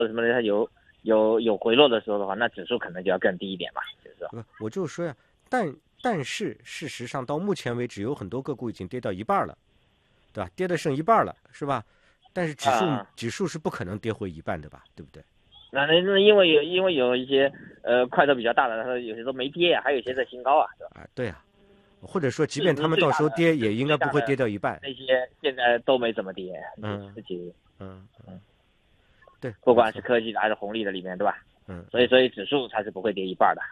什么的，它有回落的时候的话，那指数可能就要更低一点嘛，就是说。 我就说呀，但是事实上到目前为止，有很多个股已经跌到一半了，对吧？跌的剩一半了，是吧？但是指数是不可能跌回一半的吧，对不对？ 那因为有一些块头比较大的，它有些都没跌，还有一些在新高啊，对吧？ 啊，对啊，或者说，即便他们到时候跌，也应该不会跌到一半。 那些现在都没怎么跌，对，不管是科技的还是红利的里面，对吧？所以指数它是不会跌一半的。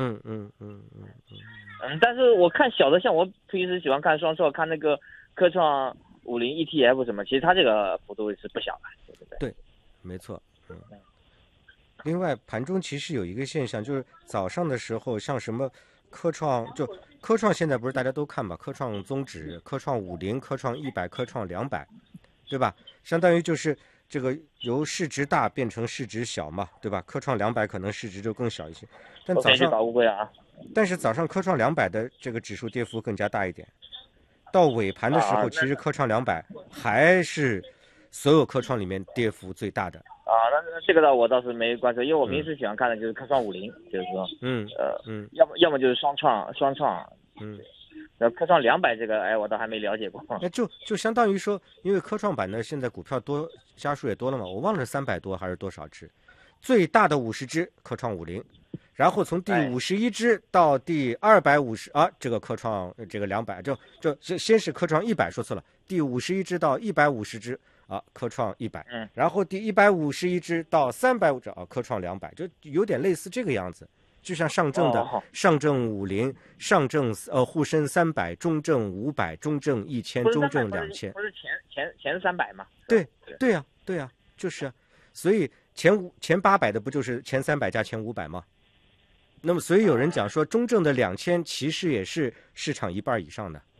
但是我看小的，像我平时喜欢看双硕，看那个科创50 ETF 什么，其实它这个幅度是不小的，对不对？ 对，没错。另外，盘中其实有一个现象，就是早上的时候，像什么科创现在不是大家都看嘛？科创综指、科创50、科创100、科创200，对吧？相当于就是这个由市值大变成市值小嘛，对吧？科创200可能市值就更小一些，但是早上科创200的这个指数跌幅更加大一点。到尾盘的时候，其实科创200还是所有科创里面跌幅最大的。 那这个我倒是没关注，因为我平时喜欢看的就是科创50，就是说，要么就是双创，科创200这个，我倒还没了解过。 那就相当于说，因为科创板呢，现在股票多，家数也多了嘛，我忘了300多还是多少只，最大的50只科创50，然后从第51只到第250这个科创这个200，就先是科创100，说错了，第51只到150只。科创100，然后第151只到350只科创200，就有点类似这个样子，就像上证的上证50、上证沪深300、中证500、中证1000、中证2000， 不是前300吗？ 对呀，就是啊，所以前800的不就是前300加前500吗？那么所以有人讲说，中证的2000其实也是市场一半以上的。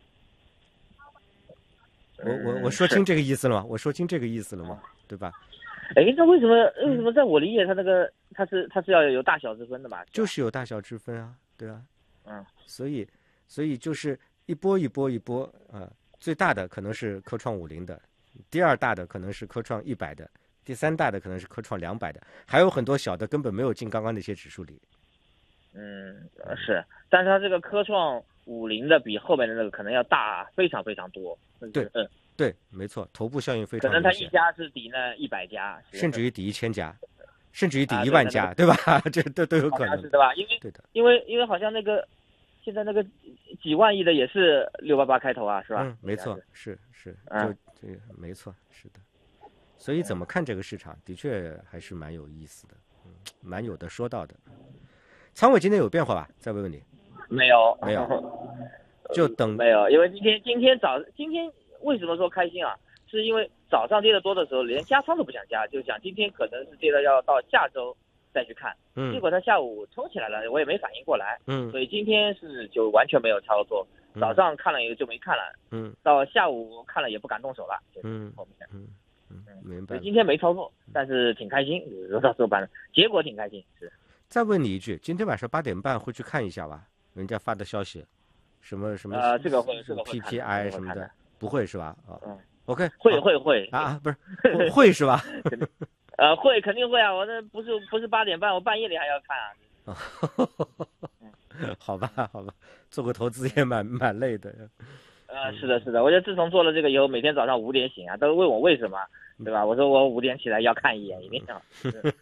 我说清这个意思了吗？我说清这个意思了吗？对吧？ 那为什么在我理解它是要有大小之分的嘛？ 就是有大小之分啊，对啊。所以就是一波最大的可能是科创50的，第二大的可能是科创100的，第三大的可能是科创200的，还有很多小的根本没有进刚刚那些指数里。 是，但是它这个科创50的比后面的那个可能要大非常非常多。 对，没错，头部效应非常可能它一家是抵那100家， 甚至于抵1000家，甚至于抵1万家，对吧？这都有可能， 是对吧？因为好像现在那个几万亿的也是688开头啊，是吧？ 没错，是，这没错，是的。所以怎么看这个市场，的确还是蛮有意思的，蛮有的说到的。仓位今天有变化吧？再问问你。 没有， 就等没有，因为今天为什么说开心啊？是因为早上跌得多的时候，连加仓都不想加，就想今天可能是跌的要到下周再去看。结果他下午冲起来了，我也没反应过来。所以今天就完全没有操作。早上看了也就没看了。到下午看了也不敢动手了。后面。 明白。 所以今天没操作，但是挺开心，到收盘结果挺开心。是。 再问你一句，今天晚上8点半会去看一下吧？人家发的消息，什么这个会 PPI 什么的，不会是吧？OK， 会不是会是吧？ 会肯定会啊！我这不是8点半，我半夜里还要看啊。好吧，做个投资也蛮累的。 是的，我觉得自从做了这个以后，每天早上5点醒啊，都问我为什么，对吧？我说我5点起来要看一眼，一定要。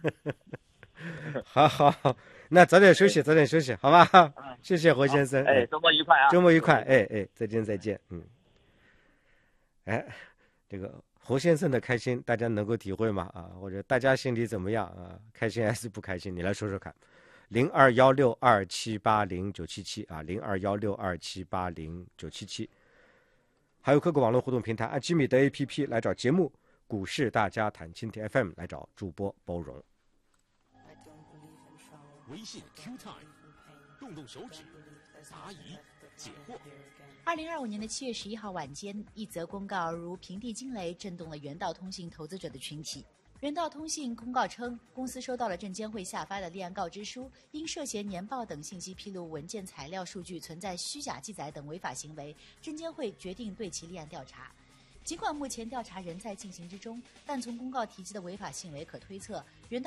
好，那早点休息，好吧？谢谢侯先生。 周末愉快啊！ 周末愉快，再见。这个侯先生的开心，大家能够体会吗？或者大家心里怎么样啊？开心还是不开心？你来说说看。0216278097啊，0216278097，还有各个网络互动平台，按吉米的 APP 来找节目《股市大家谈》，蜻蜓 FM 来找主播包容。 微信 Q Time， 动手指，答疑解惑。 2025年7月11号晚间，一则公告如平地惊雷，震动了元道通信投资者的群体。元道通信公告称，公司收到了证监会下发的立案告知书，因涉嫌年报等信息披露文件材料数据存在虚假记载等违法行为，证监会决定对其立案调查。 尽管目前调查仍在进行之中，但从公告提及的违法行为可推测，